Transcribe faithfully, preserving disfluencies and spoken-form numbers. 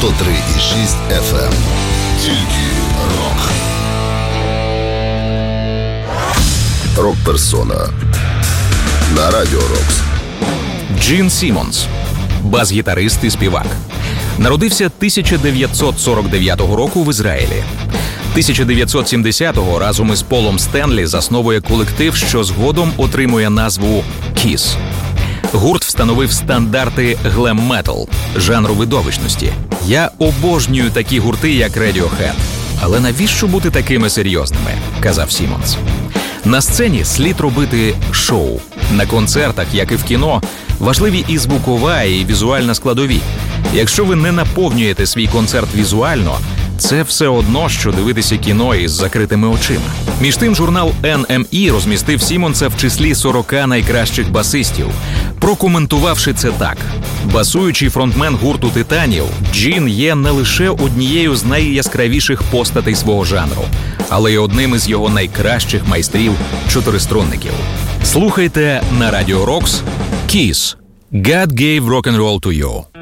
сто три і шість еф ем. Тільки рок. Рок-персона на Радіо Рокс. Джин Сіммонс, бас-гітарист і співак. Народився тисяча дев'ятсот сорок дев'ятого року в Ізраїлі. тисяча дев'ятсот сімдесятого разом із Полом Стенлі засновує колектив, що згодом отримує назву Kiss. Гурт встановив стандарти глем-метал, жанру видовищності. Я обожнюю такі гурти, як Radiohead. Але навіщо бути такими серйозними, казав Сіммонс. На сцені слід робити шоу. На концертах, як і в кіно, важливі і звукова, і візуальна складові. Якщо ви не наповнюєте свій концерт візуально, це все одно, що дивитися кіно із закритими очима. Між тим, журнал ен ем і розмістив Сіммонса в числі сорока найкращих басистів, прокоментувавши це так. Басуючий фронтмен гурту «Титанів», Джин є не лише однією з найяскравіших постатей свого жанру, але й одним із його найкращих майстрів чотириструнників. Слухайте на Радіо Рокс «Kiss. God gave rock and roll to you».